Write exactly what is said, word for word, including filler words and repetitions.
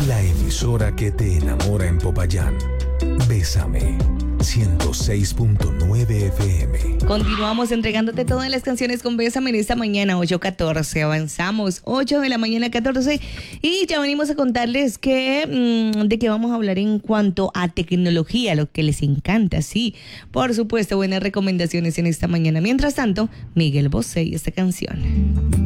La emisora que te enamora en Popayán. Bésame, ciento seis punto nueve F M. Continuamos entregándote todas las canciones con Bésame en esta mañana, ocho catorce. Avanzamos, ocho de la mañana, catorce. Y ya venimos a contarles que, mmm, de qué vamos a hablar en cuanto a tecnología, lo que les encanta, sí. Por supuesto, buenas recomendaciones en esta mañana. Mientras tanto, Miguel Bosé y esta canción.